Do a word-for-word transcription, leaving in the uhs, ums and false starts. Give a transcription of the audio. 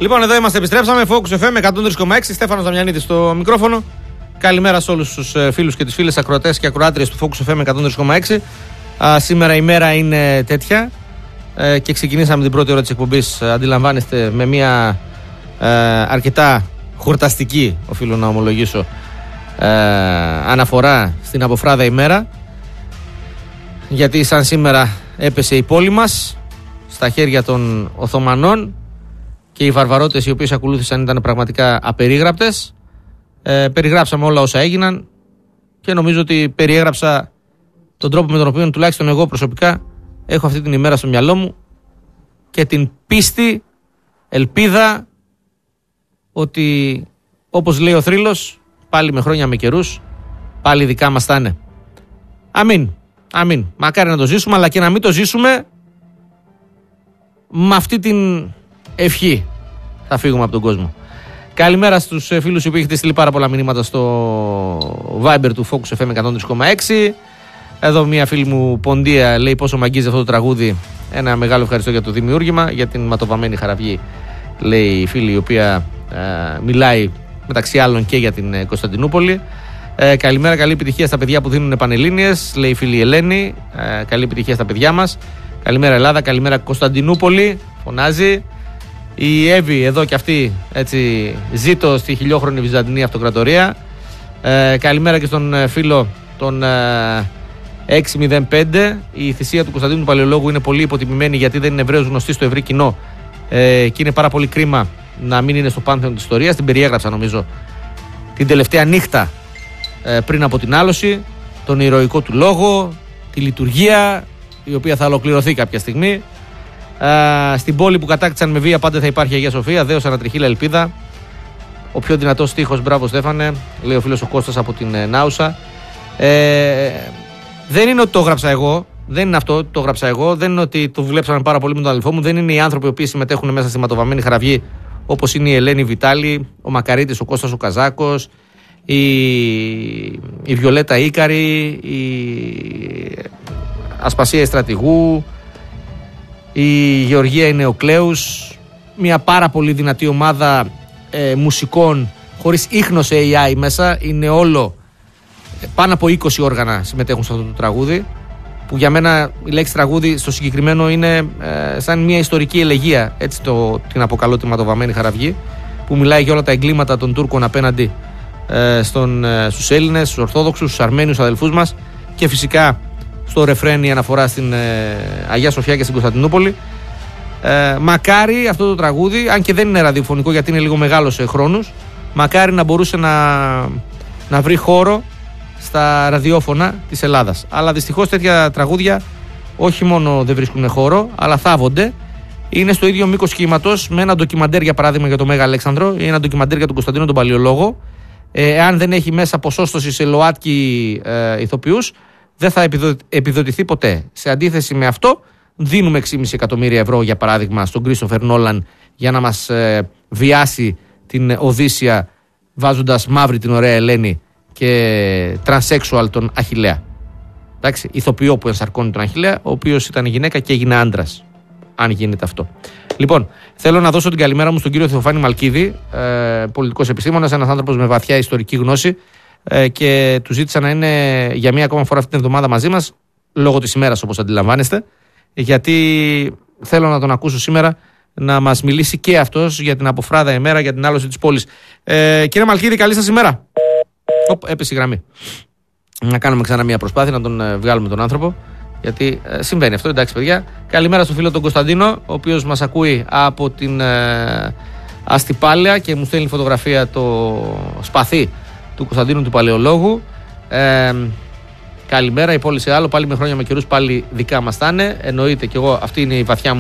Λοιπόν, εδώ είμαστε, επιστρέψαμε. Focus εφ εμ εκατόν τρία κόμμα έξι. Στέφανος Δαμιανίδης στο μικρόφωνο. Καλημέρα σε όλους τους φίλους και τις φίλες ακροατές και ακροάτριες του Focus εφ εμ εκατόν τρία κόμμα έξι. Α, σήμερα η μέρα είναι τέτοια ε, και ξεκινήσαμε την πρώτη ώρα της εκπομπής. Αντιλαμβάνεστε, με μια ε, αρκετά χορταστική, οφείλω να ομολογήσω, ε, αναφορά στην αποφράδα ημέρα. Γιατί σαν σήμερα έπεσε η πόλη μας στα χέρια των Οθωμανών και οι βαρβαρότητες οι οποίες ακολούθησαν ήταν πραγματικά απερίγραπτες. Ε, περιγράψαμε όλα όσα έγιναν και νομίζω ότι περιέγραψα τον τρόπο με τον οποίο τουλάχιστον εγώ προσωπικά έχω αυτή την ημέρα στο μυαλό μου και την πίστη, ελπίδα ότι, όπως λέει ο θρύλος, πάλι με χρόνια με καιρούς, πάλι δικά μας θα είναι. Αμήν, αμήν. Μακάρι να το ζήσουμε, αλλά και να μην το ζήσουμε, με αυτή την ευχή θα φύγουμε από τον κόσμο. Καλημέρα στους φίλους που έχετε στείλει πάρα πολλά μηνύματα στο Viber του Focus εφ εμ εκατόν τρία κόμμα έξι. Εδώ μια φίλη μου Ποντία λέει πόσο μ' αγγίζει αυτό το τραγούδι. Ένα μεγάλο ευχαριστώ για το δημιούργημα, για την ματοβαμμένη χαραυγή, λέει η φίλη η οποία ε, μιλάει μεταξύ άλλων και για την Κωνσταντινούπολη. Ε, καλημέρα, καλή επιτυχία στα παιδιά που δίνουν πανελλήνιες, λέει η φίλη Ελένη. Ε, καλή επιτυχία στα παιδιά μας. Καλημέρα Ελλάδα, καλημέρα Κωνσταντινούπολη, φωνάζει. Η Εύη εδώ και αυτή, έτσι, ζήτω στη χιλιόχρονη Βυζαντινή Αυτοκρατορία. Ε, καλημέρα και στον φίλο τον ε, έξι μηδέν πέντε. Η θυσία του Κωνσταντίνου του Παλαιολόγου είναι πολύ υποτιμημένη γιατί δεν είναι Εβραίος γνωστή στο ευρύ κοινό ε, και είναι πάρα πολύ κρίμα να μην είναι στο πάνθεον της ιστορίας. Την περιέγραψα νομίζω την τελευταία νύχτα ε, πριν από την άλωση, τον ηρωικό του λόγο, τη λειτουργία η οποία θα ολοκληρωθεί κάποια στιγμή. Uh, στην πόλη που κατάκτησαν με βία πάντα θα υπάρχει Αγία Σοφία. Δέος ανατριχίλα ελπίδα. Ο πιο δυνατός στίχος, μπράβο Στέφανε, λέει ο φίλος ο Κώστας από την ε, Νάουσα. Ε, δεν είναι ότι το έγραψα εγώ. Δεν είναι αυτό ότι το έγραψα εγώ. Δεν είναι ότι το δουλέψαμε πάρα πολύ με τον αδελφό μου. Δεν είναι οι άνθρωποι οι οποίοι συμμετέχουν μέσα στη ματοβαμμένη χαραυγή, όπως είναι η Ελένη Βιτάλη, ο Μακαρίτης, ο Κώστας ο Καζάκος, η, η Βιολέτα Ίκαρη, η Ασπασία Στρατηγού, η Γεωργία η Νεοκλέους, μια πάρα πολύ δυνατή ομάδα ε, μουσικών χωρίς ίχνος έι άι μέσα. Είναι όλο, πάνω από είκοσι όργανα συμμετέχουν σε αυτό το τραγούδι, που για μένα η λέξη τραγούδι στο συγκεκριμένο είναι ε, σαν μια ιστορική ελεγεία, έτσι το, την αποκαλώ τη ματοβαμμένη χαραυγή, που μιλάει για όλα τα εγκλήματα των Τούρκων απέναντι ε, στον, ε, στους Έλληνες, στους Ορθόδοξους, στους Αρμένιους αδελφούς μας, και φυσικά στο ρεφρέν η αναφορά στην ε, Αγία Σοφιά και στην Κωνσταντινούπολη. Ε, μακάρι αυτό το τραγούδι, αν και δεν είναι ραδιοφωνικό γιατί είναι λίγο μεγάλο σε χρόνους, μακάρι να μπορούσε να, να βρει χώρο στα ραδιόφωνα της Ελλάδας. Αλλά δυστυχώς τέτοια τραγούδια όχι μόνο δεν βρίσκουν χώρο, αλλά θάβονται. Είναι στο ίδιο μήκος κύματος με ένα ντοκιμαντέρ, για παράδειγμα, για τον Μέγα Αλέξανδρο ή ένα ντοκιμαντέρ για τον Κωνσταντίνο τον Παλαιολόγο. Ε, αν δεν έχει μέσα ποσόστοση σε ΛΟΑΤΚΙ ε, ηθοποιούς, δεν θα επιδοτηθεί ποτέ. Σε αντίθεση με αυτό, δίνουμε έξι κόμμα πέντε εκατομμύρια ευρώ, για παράδειγμα, στον Κρίστοφερ Νόλαν για να μας ε, βιάσει την Οδύσσια, βάζοντας μαύρη την ωραία Ελένη και τρανσέξουαλ τον Αχιλλέα. Εντάξει, ηθοποιό που ενσαρκώνει τον Αχιλλέα, ο οποίος ήταν γυναίκα και έγινε άντρας, αν γίνεται αυτό. Λοιπόν, θέλω να δώσω την καλημέρα μου στον κύριο Θεοφάνη Μαλκίδη, ε, πολιτικός επιστήμονας, ένας άνθρωπος με βαθιά ιστορική γνώση, ε, και του ζήτησα να είναι για μία ακόμα φορά αυτή την εβδομάδα μαζί μας, λόγω της ημέρας όπως αντιλαμβάνεστε, γιατί θέλω να τον ακούσω σήμερα να μας μιλήσει και αυτός για την αποφράδα ημέρα, για την άλωση της πόλης. Ε, κύριε Μαλκίδη, καλή σας ημέρα. Οπ, έπεσε η γραμμή. Να κάνουμε ξανά μία προσπάθεια να τον ε, βγάλουμε τον άνθρωπο, γιατί ε, συμβαίνει αυτό. Εντάξει, παιδιά. Καλημέρα στον φίλο τον Κωνσταντίνο, ο οποίος μας ακούει από την ε, Αστυπάλαια και μου στέλνει φωτογραφία το σπαθί του Κωνσταντίνου του Παλαιολόγου. Ε, καλημέρα, η πόλη σε άλλο, πάλι με χρόνια με καιρούς, πάλι δικά μας θα είναι. Εννοείται και εγώ, αυτή είναι η βαθιά μου